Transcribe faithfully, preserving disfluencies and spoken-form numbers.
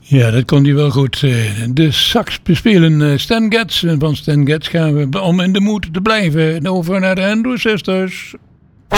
Ja, dat kon hij wel goed. De sax bespelen Stan Getz. En van Stan Getz gaan we, om in de moed te blijven, over naar de Andrew Sisters.